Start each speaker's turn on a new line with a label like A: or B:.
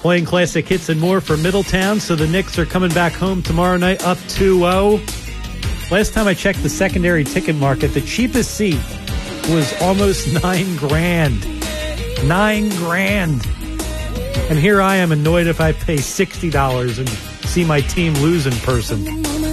A: Playing classic hits and more for Middletown, so the Knicks are coming back home tomorrow night up 2-0. Last time I checked the secondary ticket market, the cheapest seat was almost $9,000. $9,000. And here I am annoyed if I pay $60 and see my team lose in person.